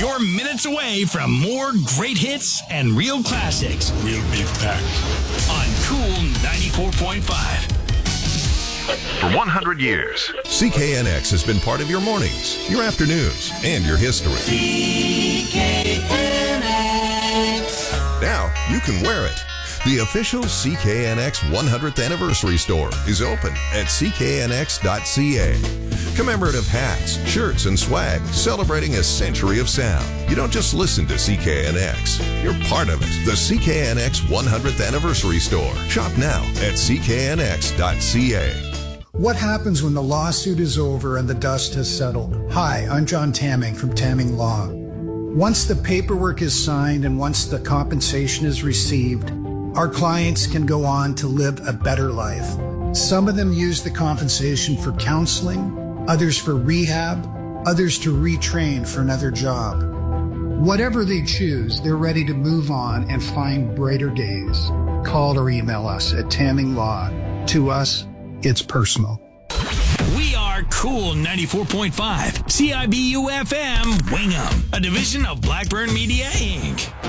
You're minutes away from more great hits and real classics. We'll be back on Cool 94.5. For 100 years, CKNX has been part of your mornings, your afternoons, and your history. CKNX. Now you can wear it. The official CKNX 100th anniversary store is open at cknx.ca. Commemorative hats, shirts, and swag celebrating a century of sound. You don't just listen to CKNX, you're part of it. The CKNX 100th anniversary store. Shop now at cknx.ca. What happens when the lawsuit is over and the dust has settled? Hi, I'm John Tamming from Tamming Law. Once the paperwork is signed and once the compensation is received, our clients can go on to live a better life. Some of them use the compensation for counseling, others for rehab, others to retrain for another job. Whatever they choose, they're ready to move on and find brighter days. Call or email us at Tamming Law. To us, it's personal. We are Cool 94.5, CIBU FM, Wingham, a division of Blackburn Media, Inc.